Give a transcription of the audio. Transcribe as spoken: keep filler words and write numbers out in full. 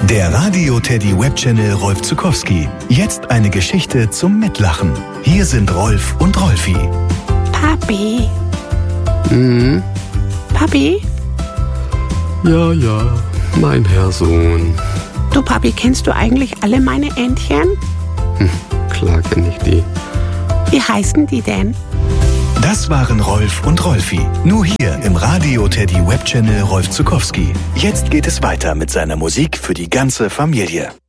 Der Radio Teddy Webchannel Rolf Zuckowski. Jetzt eine Geschichte zum Mitlachen. Hier sind Rolf und Rolfi. Papi. Mhm. Papi? Ja, ja, mein Herr Sohn. Du, Papi, kennst du eigentlich alle meine Entchen? Hm, klar kenn ich die. Wie heißen die denn? Das waren Rolf und Rolfi. Nur hier im Radio Teddy Webchannel Rolf Zuckowski. Jetzt geht es weiter mit seiner Musik für die ganze Familie.